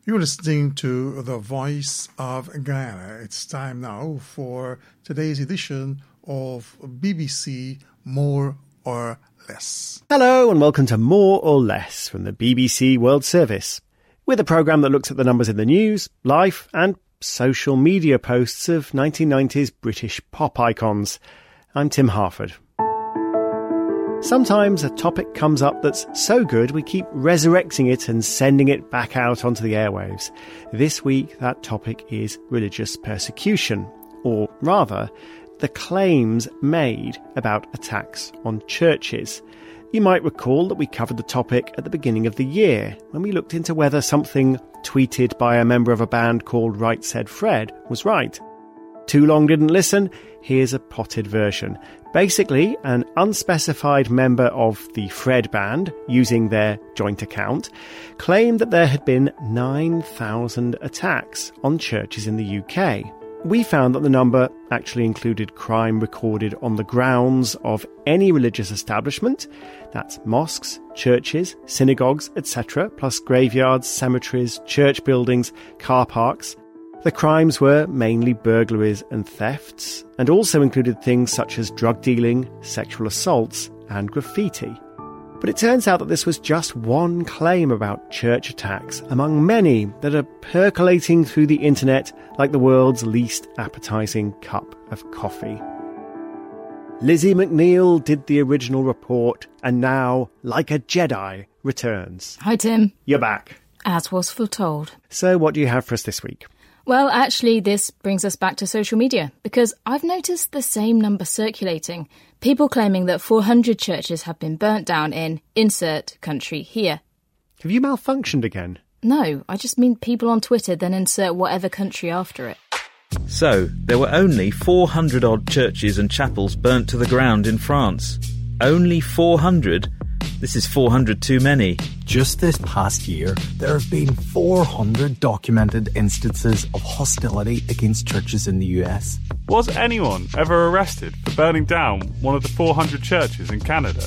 You're listening to The Voice of Guyana. It's time now for today's edition of BBC More or Less. Hello and welcome to More or Less from the BBC World Service. We're the programme that looks at the numbers in the news, life and social media posts of 1990s British pop icons. I'm Tim Harford. Sometimes a topic comes up that's so good we keep resurrecting it and sending it back out onto the airwaves. This week that topic is religious persecution, or rather, the claims made about attacks on churches. You might recall that we covered the topic at the beginning of the year when we looked into whether something tweeted by a member of a band called Right Said Fred was right. Too long didn't listen? Here's a potted version. Basically, an unspecified member of the Fred band, using their joint account, claimed that there had been 9,000 attacks on churches in the UK. We found that the number actually included crime recorded on the grounds of any religious establishment. That's mosques, churches, synagogues, etc., plus graveyards, cemeteries, church buildings, car parks. The crimes were mainly burglaries and thefts, and also included things such as drug dealing, sexual assaults, and graffiti. But it turns out that this was just one claim about church attacks among many that are percolating through the internet like the world's least appetising cup of coffee. Lizzie McNeil did the original report, and now, like a Jedi, returns. Hi, Tim. You're back. As was foretold. So what do you have for us this week? Well, actually, this brings us back to social media, because I've noticed the same number circulating. People claiming that 400 churches have been burnt down in insert country here. Have you malfunctioned again? No, I just mean people on Twitter then insert whatever country after it. So, there were only 400-odd churches and chapels burnt to the ground in France. Only 400? This is 400 too many. Just this past year, there have been 400 documented instances of hostility against churches in the US. Was anyone ever arrested for burning down one of the 400 churches in Canada?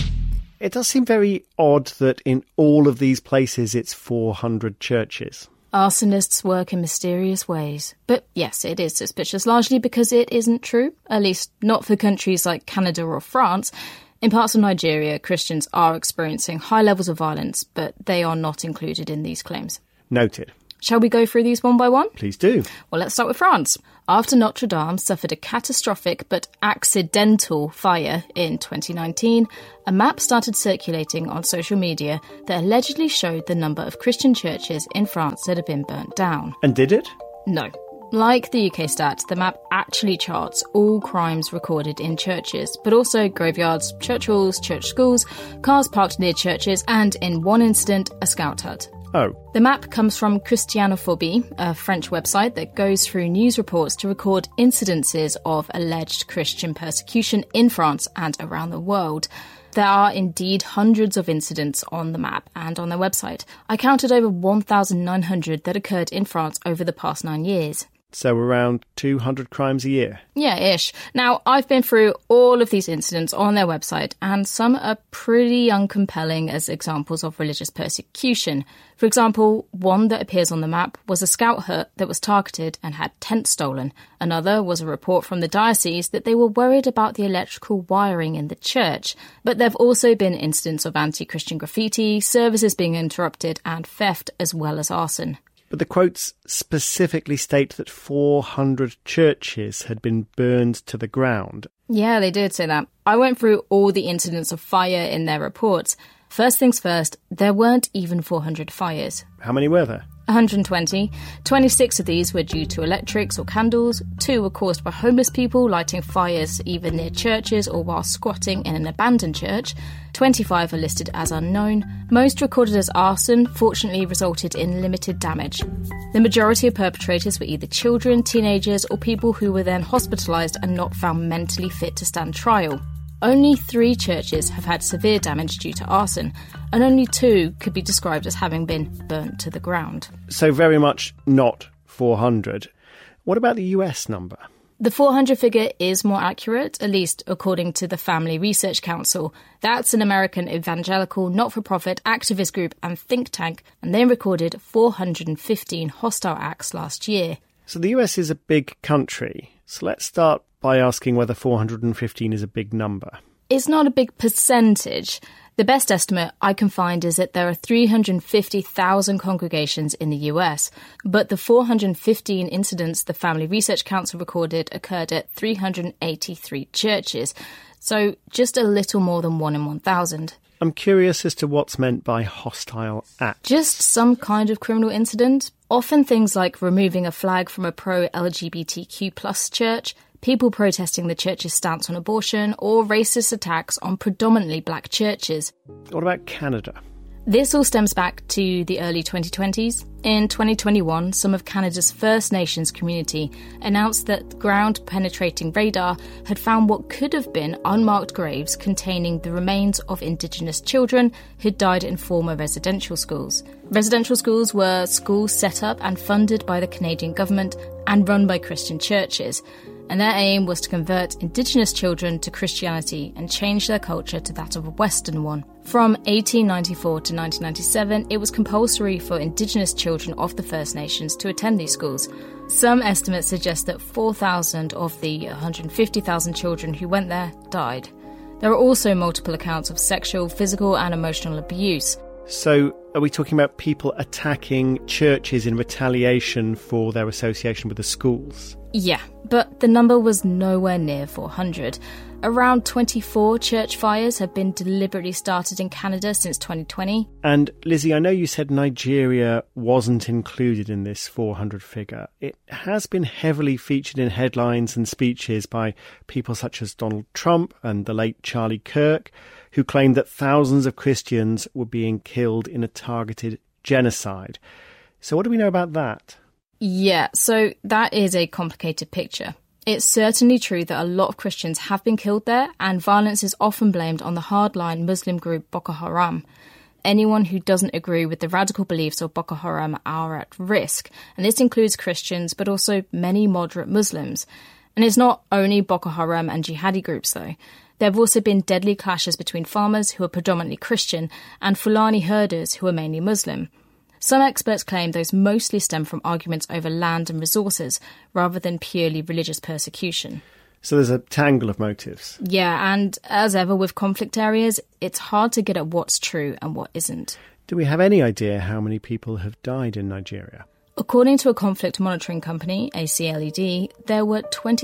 It does seem very odd that in all of these places it's 400 churches. Arsonists work in mysterious ways. But yes, it is suspicious, largely because it isn't true, at least not for countries like Canada or France. In parts of Nigeria, Christians are experiencing high levels of violence, but they are not included in these claims. Noted. Shall we go through these one by one? Please do. Well, let's start with France. After Notre Dame suffered a catastrophic but accidental fire in 2019, a map started circulating on social media that allegedly showed the number of Christian churches in France that had been burnt down. And did it? No. Like the UK stats, the map actually charts all crimes recorded in churches, but also graveyards, church halls, church schools, cars parked near churches, and in one incident, a scout hut. Oh. The map comes from Christianophobie, a French website that goes through news reports to record incidences of alleged Christian persecution in France and around the world. There are indeed hundreds of incidents on the map and on their website. I counted over 1,900 that occurred in France over the past 9 years. So around 200 crimes a year? Yeah, ish. Now, I've been through all of these incidents on their website, and some are pretty uncompelling as examples of religious persecution. For example, one that appears on the map was a scout hut that was targeted and had tents stolen. Another was a report from the diocese that they were worried about the electrical wiring in the church. But there have also been incidents of anti-Christian graffiti, services being interrupted, and theft, as well as arson. But the quotes specifically state that 400 churches had been burned to the ground. Yeah, they did say that. I went through all the incidents of fire in their reports. First things first, there weren't even 400 fires. How many were there? 120. 26 of these were due to electrics or candles. 2 were caused by homeless people lighting fires either near churches or while squatting in an abandoned church. 25 are listed as unknown. Most recorded as arson fortunately resulted in limited damage. The majority of perpetrators were either children, teenagers, or people who were then hospitalised and not found mentally fit to stand trial. Only 3 churches have had severe damage due to arson, and only 2 could be described as having been burnt to the ground. So very much not 400. What about the US number? The 400 figure is more accurate, at least according to the Family Research Council. That's an American evangelical, not-for-profit activist group and think tank, and they recorded 415 hostile acts last year. So the US is a big country, so let's start by asking whether 415 is a big number. It's not a big percentage. The best estimate I can find is that there are 350,000 congregations in the US, but the 415 incidents the Family Research Council recorded occurred at 383 churches, so just a little more than 1 in 1,000. I'm curious as to what's meant by hostile act. Just some kind of criminal incident, often things like removing a flag from a pro-LGBTQ+ church, people protesting the church's stance on abortion, or racist attacks on predominantly black churches. What about Canada? This all stems back to the early 2020s. In 2021, some of Canada's First Nations community announced that ground-penetrating radar had found what could have been unmarked graves containing the remains of Indigenous children who'd died in former residential schools. Residential schools were schools set up and funded by the Canadian government and run by Christian churches, and their aim was to convert Indigenous children to Christianity and change their culture to that of a Western one. From 1894 to 1997, it was compulsory for Indigenous children of the First Nations to attend these schools. Some estimates suggest that 4,000 of the 150,000 children who went there died. There are also multiple accounts of sexual, physical and emotional abuse. So are we talking about people attacking churches in retaliation for their association with the schools? Yeah, but the number was nowhere near 400. Around 24 church fires have been deliberately started in Canada since 2020. And Lizzie, I know you said Nigeria wasn't included in this 400 figure. It has been heavily featured in headlines and speeches by people such as Donald Trump and the late Charlie Kirk, who claimed that thousands of Christians were being killed in a targeted genocide. So what do we know about that? Yeah, so that is a complicated picture. It's certainly true that a lot of Christians have been killed there, and violence is often blamed on the hardline Muslim group Boko Haram. Anyone who doesn't agree with the radical beliefs of Boko Haram are at risk, and this includes Christians, but also many moderate Muslims. And it's not only Boko Haram and jihadi groups, though. There have also been deadly clashes between farmers, who are predominantly Christian, and Fulani herders, who are mainly Muslim. Some experts claim those mostly stem from arguments over land and resources, rather than purely religious persecution. So there's a tangle of motives. Yeah, and as ever with conflict areas, it's hard to get at what's true and what isn't. Do we have any idea how many people have died in Nigeria? According to a conflict monitoring company, ACLED, there were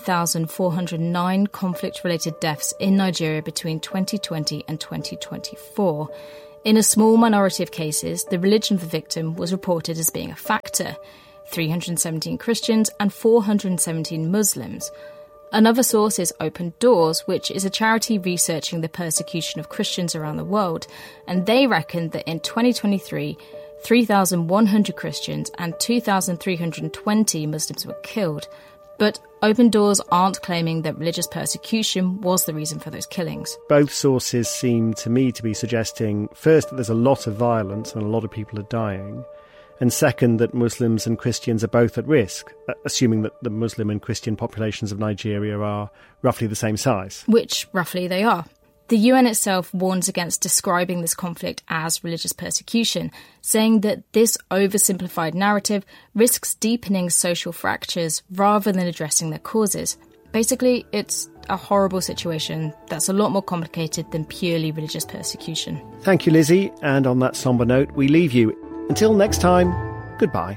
20,409 conflict-related deaths in Nigeria between 2020 and 2024. In a small minority of cases, the religion of the victim was reported as being a factor: 317 Christians and 417 Muslims. Another source is Open Doors, which is a charity researching the persecution of Christians around the world, and they reckon that in 2023, 3,100 Christians and 2,320 Muslims were killed. But Open Doors aren't claiming that religious persecution was the reason for those killings. Both sources seem to me to be suggesting, first, that there's a lot of violence and a lot of people are dying, and second, that Muslims and Christians are both at risk, assuming that the Muslim and Christian populations of Nigeria are roughly the same size. Which, roughly, they are. The UN itself warns against describing this conflict as religious persecution, saying that this oversimplified narrative risks deepening social fractures rather than addressing their causes. Basically, it's a horrible situation that's a lot more complicated than purely religious persecution. Thank you, Lizzie, and on that sombre note, we leave you. Until next time, goodbye.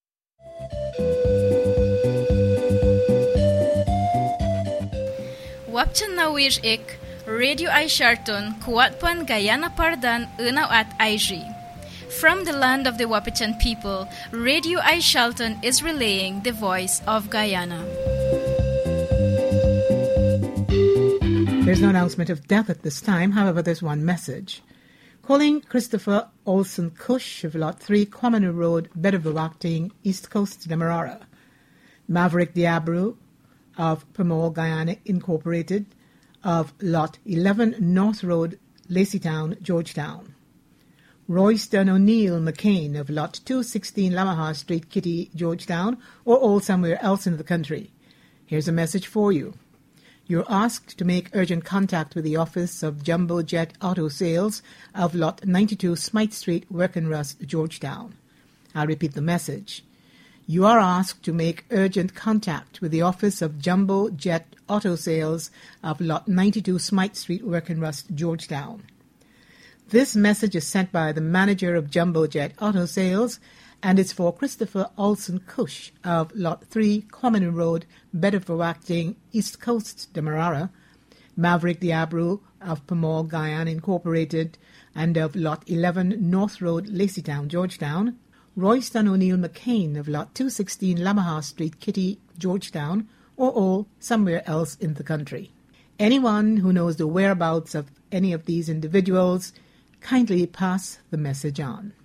Wapchan na wish ik Radio I Sharton Kuatpan Guyana Pardan Unaw at IG. From the land of the Wapichan people, Radio I Sharton is relaying the voice of Guyana. There's no announcement of death at this time, however there's one message. Calling Christopher Olson Cush of Lot 3, Commoner Road, Bedawacting, East Coast, Demerara. Maverick Diabru of Pamol Guyana Incorporated, of Lot 11 North Road, Laceytown, Georgetown. Royston O'Neill McCain of Lot 216 Lamaha Street, Kitty, Georgetown, or all somewhere else in the country. Here's a message for you. You're asked to make urgent contact with the office of Jumbo Jet Auto Sales of Lot 92 Smythe Street, Workenrust, Georgetown. I'll repeat the message. You are asked to make urgent contact with the office of Jumbo Jet Auto Sales of Lot 92 Smythe Street, Workenrust, Georgetown. This message is sent by the manager of Jumbo Jet Auto Sales, and it's for Christopher Olson Cush of Lot 3, Common Road, Bedford-Acting, East Coast, Demerara, Maverick Diabru of Pamor Guyana Incorporated, and of Lot 11, North Road, Laceytown, Georgetown, Royston O'Neill McCain of Lot 216, Lamaha Street, Kitty, Georgetown, or all somewhere else in the country. Anyone who knows the whereabouts of any of these individuals, kindly pass the message on.